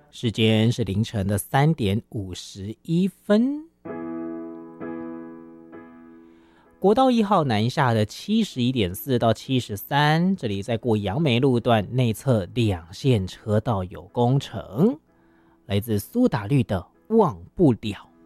时间是凌晨的3点51分。国道1号南下的71.4到73，这里在过杨梅路段内侧2线车道有工程。来自苏打绿的忘不了。